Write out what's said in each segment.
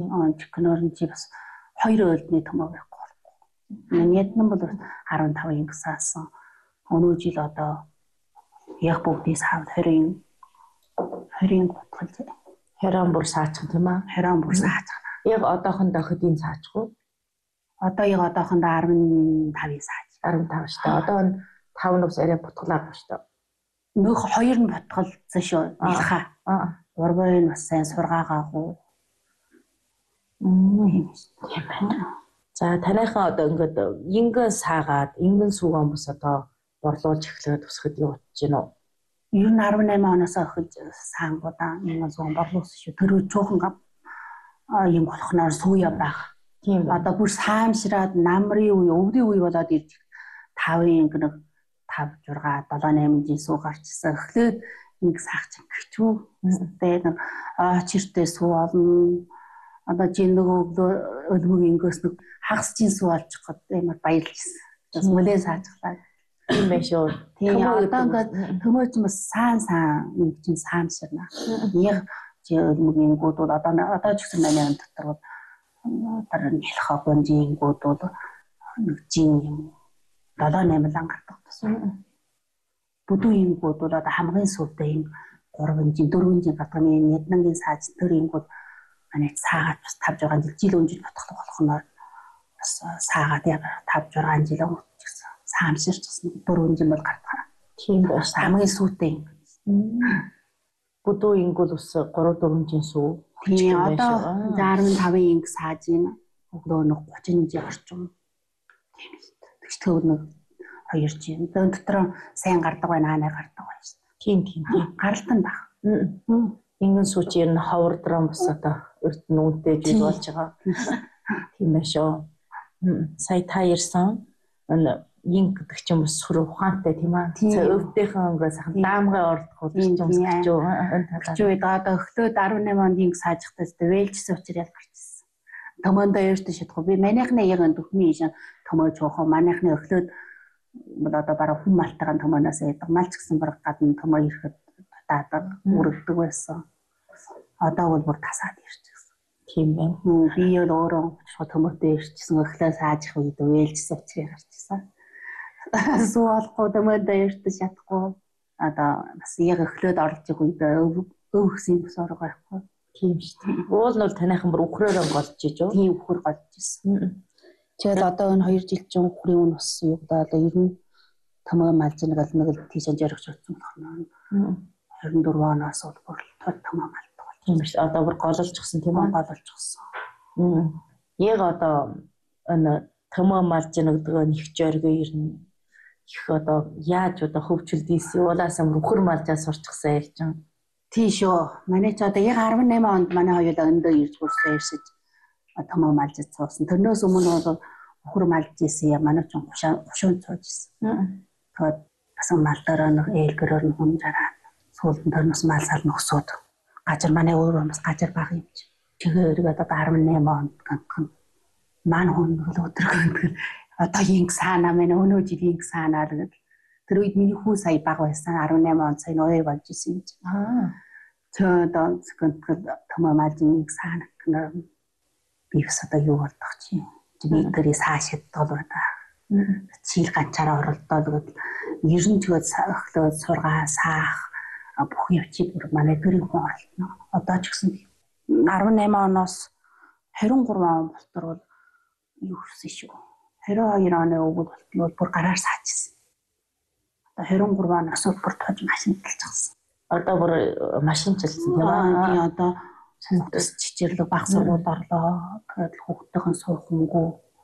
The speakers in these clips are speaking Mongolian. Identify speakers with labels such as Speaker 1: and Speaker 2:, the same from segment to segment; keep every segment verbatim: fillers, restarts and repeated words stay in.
Speaker 1: техноор нь чи бас хоёр өлдний төмөө байхгүй. Ингээд нь бол арван таван инг саасан. Өнөө жил одоо яг бүгдээс хавд хоёрын хоёрын бодлоо.
Speaker 2: Хорон бүр саачих тийм аа.
Speaker 1: Хорон бүр саачих.
Speaker 2: Яг одоохондоо хөдийн саачихгүй.
Speaker 1: Одоо яг одоохондоо арван тавын сааж.
Speaker 2: арван тав шүү дээ. Одоо нь тав нь бас арай бутгалаа ба шүү дээ.
Speaker 1: Нөх хоёр нь бутгалцсан шүү. Илхаа. Аа. Урбын бас сайн сургаагаагүй.
Speaker 2: Мм. Тийм байна. За танайхан одоо ингээд ингэн саагаад ингэн сүүгэн бас одоо борлуулж эхлэхэд тусахд юу бодож байна уу?
Speaker 1: Ер нь арван найман оноос эхэлж саангуудаа ингэн сүүгэн борлуулсан шүү. Тэр чуухан юм болохноор сууя байх.
Speaker 2: Тийм.
Speaker 1: Одоо бүр саамшраад намрын үе, өвдийн үе болоод ирж тавын нэг тав зурга долоо найман жил суу гарчсан. Эхлээд нэг саах чинь гэчүү. Тэ нэг очиртэй суу олно. Одоо жин нөгөө өлмөг ингээс нэг хагас жин суу олчих гээд ямар баярлжсэн. Бас мөлөө саажглаа.
Speaker 2: Тийм байх шүү.
Speaker 1: Тийм одоо ингээд төмөөч бас саан саан нэг чинь саамширна. Яг чи өлмөг ингүүд бол одоо одоо ч гэсэн манай дотор тэр нэлхэ бонжингүүд бол нэг жин юм долоо найман гардаг гэсэн. Бүдүүнгүүд бол одоо хамгийн сүүлдээ юм гурван жин дөрвөн жин гадаг нэг яднангийн сааж тэр ингүүд манай саагаад бас тавж байгаа жил жил өнжил бодох болохноор бас саагаад яг тавж байгаа жил өнгөрчихсөн. Саамширчсан дөрвөн жин бол гардаг.
Speaker 2: Тийм байна.
Speaker 1: Хамгийн сүүлдээ юм.
Speaker 2: Бүдүүнгүүд бас гурав дөрвөн жин сүү.
Speaker 1: Тийм одоо арван тавын инг сааж ийн өглөө нэг гучин жин орчим. Тийм шүү. Тэгж төв нэг хоёр жин. Өн дотор сайн гардаг байна, хаанаа гардаг байна шүү.
Speaker 2: Тийм тийм тийм.
Speaker 1: Гаралтан баг.
Speaker 2: Ингэн сүүч ер нь ховрдрон бас одоо өрт нүнтэй жил болж байгаа. Тийм байх шүү. Сая та ярьсан инг гэдэг чинь бас сүр ухаантай тийм аа. Өвдийнхэн ингээ сайхан даамгай ордох уу гэж юм гэж юу.
Speaker 1: Чүүд одоо өглөөд арван найман онд инг саажихтаас вэлжсэн учраас ялгарчсан. Томондоо ярьж шатахгүй. Би манайхны яг дөхмийн ишин томоо жоохоо манайхны өглөөд бол одоо бараг хүн малтайгаан томооноос яадаг. Малч гэсэн бараг гадна томоо ирэхэд даадаг үргэлдэг байсан. Одоо бол бүр тасаад ирчихсэн.
Speaker 2: Тийм байна.
Speaker 1: Би бол өөрөө шууд томоотой ирчихсэн. Өглөө саажих үед вэлжсэн учраас гарчсан. Суу олохгүй томоотой ирж шатахгүй. Одоо бас яг өглөөд орлож байгаа үед өвгсөн бас орго байхгүй.
Speaker 2: Тийм шүү. Уул нь бол танайхан бүр үхрөөрөө голж иж үү?
Speaker 1: Тийм үхэр голж ирсэн. Тэгэл одоо энэ хоёр жил чинь үхрийн үн бас юу да одоо ер нь томоо малж нэг л нэг л тийш жаргаж утсан болохоор хорин дөрвөн оноос бол бүр томоо малдаг.
Speaker 2: Тийм шүү. Одоо бүр гололжчихсан тийм үү?
Speaker 1: Гололжчихсан.
Speaker 2: Яг одоо энэ томоо малж нэгдэг нэг жаргыг ер нь их одоо яаж одоо хөвчлдийс уулаас амир үхэр малжаа сурчсан яг чинь.
Speaker 1: Тийм шүү. Манай ч одоо яг арван найман онд манай хоёулаа өндөө ирж бүрсээ ирсэж томоо малж цуусан. Тэрнээс өмнө бол үхэр малж ийсэн яа манай ч гушуун цууж ийсэн. Тэгээд бас малдаараа нэг ээлгэрээр нь хунжараа сүүлд тэрнээс мал сал нөхсөд гажир манай өөрөө бас гажир баг юм чи. Тэгээ өргөд одоо арван найман онд ганхан маань хүн өдрөг одоо инг саана мэн өнөө жил инг саанаа гэдэг. Тэр үед миний хүү сая баг байсан арван найман он сая нөө болж исэн юм чи. Аа. Тэгээд одоо секунд томоо малж инг саана гэнэ. Би бас одоо юу болдох чи. Би тэрийг саашид бол байна. Чийл ганчаараа оролдоод гэдэг. Ер нь тэгээд өглөө сургаа саах бүх явчид манай гэрийн хүн оролдоно. Одоо ч гэсэн арван найман оноос хорин гурван он болтор бол юу гэсэн шүү. хорин хоёр оны өвгөд болтол бүр гараар саажсэн. Одоо хорин гурван оноос бүр тож машин талчихсан.
Speaker 2: Одоо бүр машин чилсэн тийм
Speaker 1: аа. Тийм одоо хүүхдс чичэрлэг баг сургууль орлоо. Тэгээд хүүхдийн суухангүй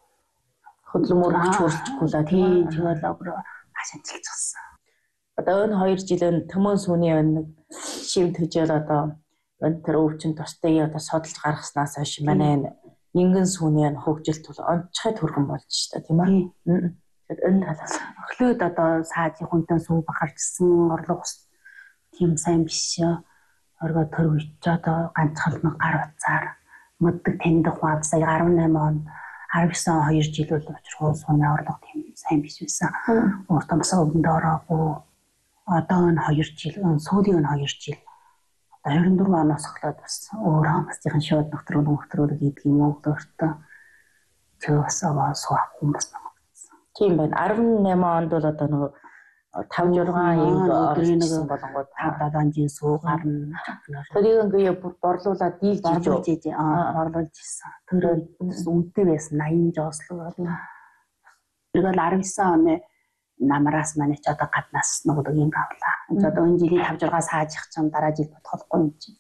Speaker 1: хөдөлмөр хүч хурцгүй л тийм тэгэл бүр машин чилчихсан.
Speaker 2: Одоо энэ хоёр жилийн төмөн сүүний нэг шив төжөөл одоо энэ төр өвчин тустай одоо содолж гаргаснаас хойш манай ингэн сүүний хөгжилт бол онцгой төргөн болж штэ тийм ээ. Тэгэхээр энэ талаас
Speaker 1: өглөөд одоо саажийн хүнтэй сүү бахарчсан орлого тийм сайн биш. Оргоо төр үеч одоо ганцхан гар утсаар мэддэг тэндх хаа сая арван найман он арван девять хоёр жил бол учрах сууны орлого тийм сайн биш байсан. Уртамсаа өвдөнд ороогүй. Одоо энэ хоёр жил сүүлийн энэ хоёр жил двадцать четыре оноос эхлээд бас өөр хамгаалтын шууд нөхрөө нөхрөө гэдэг юм уу өөртөө тэр бас аваа суах юм бас намайгсан.
Speaker 2: Тийм байна. арван найман онд бол одоо нөгөө тавь жургаан юм орчихсон болонгууд
Speaker 1: тавдаан жин суу гарна.
Speaker 2: Тэрийг ингээ борлуулаад дийлж
Speaker 1: борлуулж ийж борлуулж ийсэн. Тэр үнэтэй байсан eighty жоослог байна. Тэгэл nineteen оны намраас манай ч одоо гаднаас нөгөө юм авлаа. Одоо энэ жилийн тавь жургаа саажих чинь дараа жил бодохолгүй юм чинь.